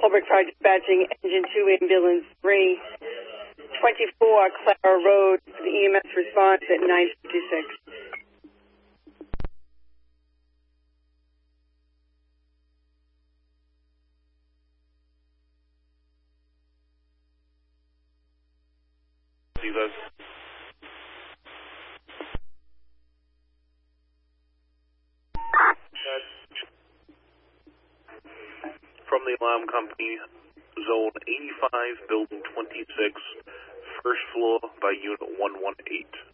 Colbert Fire Dispatching, Engine 2, Ambulance 3, 24 Clara Road, for the EMS response at 9:56. See this? From the alarm company, zone 85, building 26, first floor by unit 118.